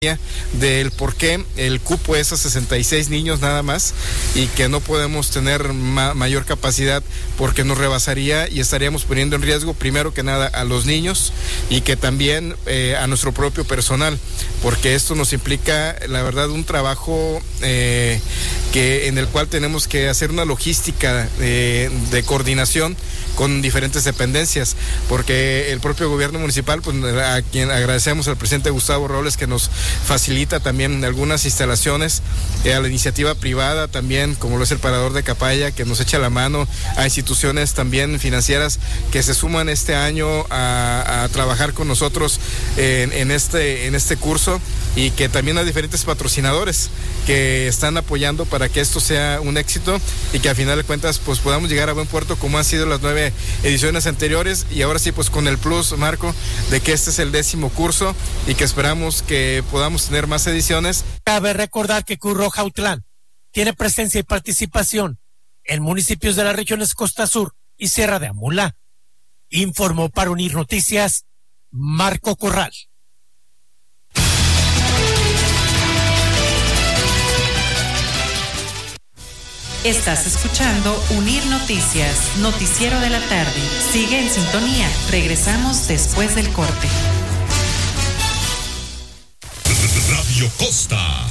del por qué el cupo es a 66 niños nada más y que no podemos tener mayor capacidad porque nos rebasaría y estaríamos poniendo en riesgo primero que nada a los niños y que también a nuestro propio personal, porque esto nos implica la verdad un trabajo en el cual tenemos que hacer una logística de coordinación con diferentes dependencias, porque el propio gobierno municipal, pues a quien agradecemos al presidente Gustavo Robles que nos facilita también algunas instalaciones, a la iniciativa privada también, como lo es el Parador de Capaya, que nos echa la mano, a instituciones también financieras que se suman este año a trabajar con nosotros en este curso, y que también a diferentes patrocinadores que están apoyando para que esto sea un éxito y que a final de cuentas pues podamos llegar a buen puerto como han sido las 9 ediciones anteriores, y ahora sí pues con el plus, Marco, de que este es el 10º curso y que esperamos que podamos tener más ediciones. Cabe recordar que Cruz Roja Autlán tiene presencia y participación en municipios de las regiones Costa Sur y Sierra de Amula. Informó para Unir Noticias Marco Corral. Estás escuchando Unir Noticias, noticiero de la tarde. Sigue en sintonía. Regresamos después del corte. Radio Costa